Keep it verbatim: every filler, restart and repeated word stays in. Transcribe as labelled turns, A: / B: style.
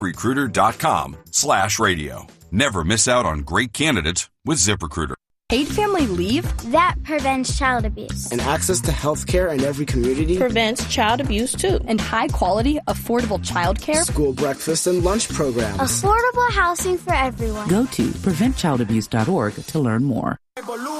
A: ZipRecruiter.com slash radio. Never miss out on great candidates with ZipRecruiter.
B: Paid family leave?
C: That prevents child abuse.
D: And access to health care in every community
E: prevents child abuse, too.
B: And high-quality, affordable child care?
D: School breakfast and lunch programs.
C: Affordable housing for everyone.
F: Go to prevent child abuse dot org to learn more.